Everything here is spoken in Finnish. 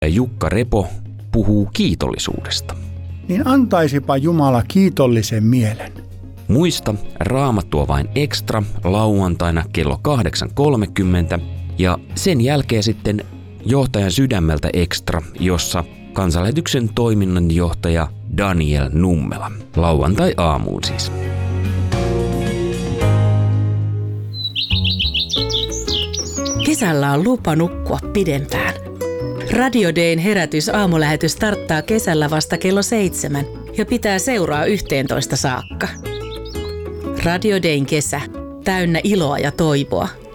Jukka Repo puhuu kiitollisuudesta. Niin antaisipa Jumala kiitollisen mielen. Muista, Raamattua vain ekstra lauantaina kello 8.30 ja sen jälkeen sitten Johtajan sydämeltä ekstra, jossa Kansanlähetyksen toiminnanjohtaja Daniel Nummela. Lauantai-aamuun siis. Kesällä on lupa nukkua pidempään. Radio Dayn herätys-aamulähetys starttaa kesällä vasta kello 7 ja pitää seuraa 11 saakka. Radio Dayn kesä, täynnä iloa ja toivoa.